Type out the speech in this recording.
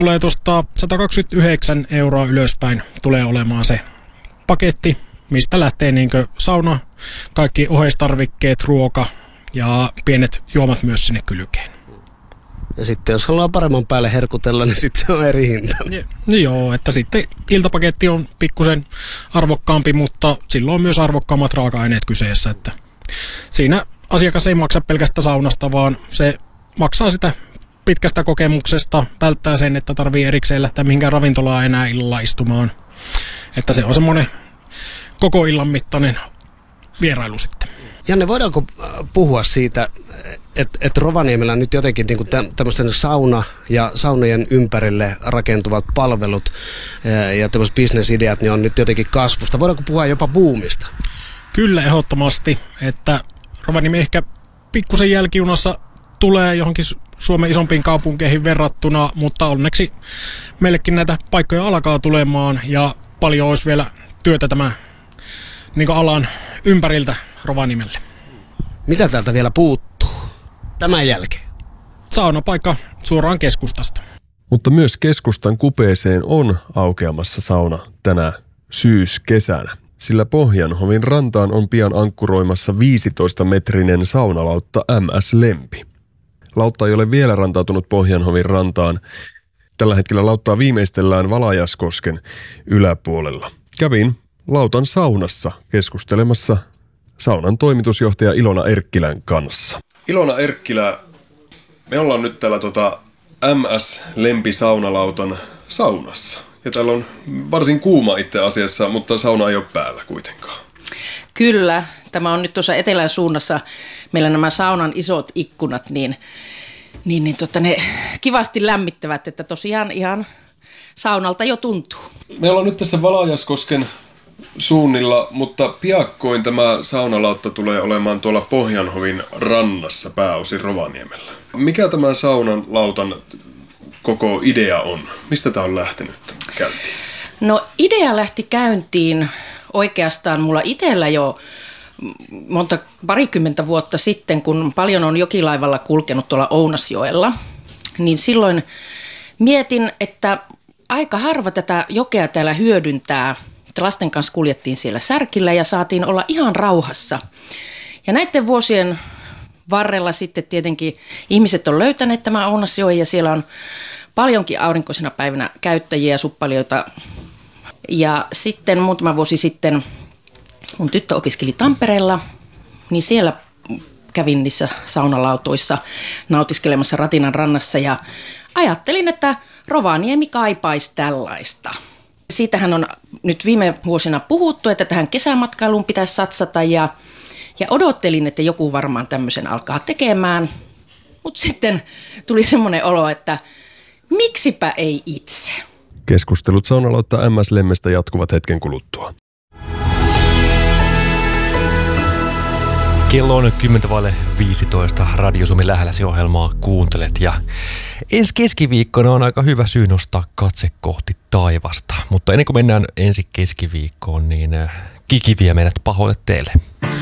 Tulee tuosta 129 € ylöspäin tulee olemaan se paketti, mistä lähtee niinkö sauna, kaikki oheistarvikkeet, ruoka ja pienet juomat myös sinne kylkeen. Ja sitten jos haluaa paremman päälle herkutella, niin sitten se on eri hinta. Joo, että sitten iltapaketti on pikkusen arvokkaampi, mutta silloin on myös arvokkaammat raaka-aineet kyseessä. Että siinä asiakas ei maksa pelkästään saunasta, vaan se maksaa sitä pitkästä kokemuksesta, välttää sen, että tarvii erikseen lähteä mihinkään ravintolaan enää illalla istumaan. Että se on semmoinen koko illan mittainen vierailu sitten. Janne, voidaanko puhua siitä, että Rovaniemellä nyt jotenkin niin tämmöisten sauna ja saunojen ympärille rakentuvat palvelut ja tämmöiset bisnesideat niin on nyt jotenkin kasvusta. Voidaanko puhua jopa buumista? Kyllä, ehdottomasti, että Rovaniemi ehkä pikkusen jälkijunassa tulee johonkin Suomen isompiin kaupunkeihin verrattuna, mutta onneksi meillekin näitä paikkoja alkaa tulemaan ja paljon olisi vielä työtä tämän niin alan ympäriltä Rovaniemelle. Mitä täältä vielä puuttuu tämän jälkeen? Saunapaikka suoraan keskustasta. Mutta myös keskustan kupeeseen on aukeamassa sauna tänä syyskesänä, sillä Pohjanhovin rantaan on pian ankkuroimassa 15-metrinen saunalautta MS Lempi. Lautta ei ole vielä rantautunut Pohjanhovin rantaan. Tällä hetkellä lauttaa viimeistellään Valajaskosken yläpuolella. Kävin lautan saunassa keskustelemassa saunan toimitusjohtaja Ilona Erkkilän kanssa. Ilona Erkkilä, me ollaan nyt täällä MS Lempi saunalautan saunassa. Ja täällä on varsin kuuma itse asiassa, mutta sauna ei ole päällä kuitenkaan. Kyllä, tämä on nyt tuossa etelän suunnassa. Meillä nämä saunan isot ikkunat, niin ne kivasti lämmittävät, että tosiaan ihan saunalta jo tuntuu. Me ollaan nyt tässä Valajaskosken suunnilla, mutta piakkoin tämä saunalautta tulee olemaan tuolla Pohjanhovin rannassa pääosin Rovaniemellä. Mikä tämä saunan lautan koko idea on? Mistä tämä on lähtenyt käyntiin? No idea lähti käyntiin oikeastaan mulla itsellä jo parikymmentä vuotta sitten, kun paljon on jokilaivalla kulkenut tuolla Ounasjoella, niin silloin mietin, että aika harva tätä jokea täällä hyödyntää. Lasten kanssa kuljettiin siellä särkillä ja saatiin olla ihan rauhassa. Ja näiden vuosien varrella sitten tietenkin ihmiset on löytäneet tämän Ounasjoen ja siellä on paljonkin aurinkoisena päivänä käyttäjiä ja suppalijoita. Ja sitten muutama vuosi sitten mun tyttö opiskeli Tampereella, niin siellä kävin niissä saunalautoissa nautiskelemassa Ratinan rannassa ja ajattelin, että Rovaniemi kaipaisi tällaista. Siitähän on nyt viime vuosina puhuttu, että tähän kesämatkailuun pitäisi satsata ja odottelin, että joku varmaan tämmöisen alkaa tekemään. Mutta sitten tuli semmoinen olo, että miksipä ei itse. Keskustelut saunalautta MS Lemmestä jatkuvat hetken kuluttua. Kello on 10:15. Radio Suomi lähelläsi -ohjelmaa kuuntelet ja ensi keskiviikkona on aika hyvä syy nostaa katse kohti taivasta. Mutta ennen kuin mennään ensi keskiviikkoon, niin Kiki vie meidät pahoille teille.